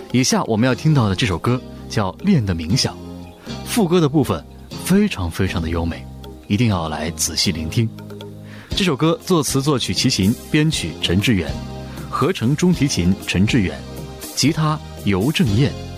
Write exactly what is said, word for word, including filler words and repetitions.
以下我们要听到的这首歌叫《练的冥想》，副歌的部分非常非常的优美，一定要来仔细聆听。这首歌作词作曲齐秦，编曲陈志远，合成中提琴陈志远，吉他尤正彦，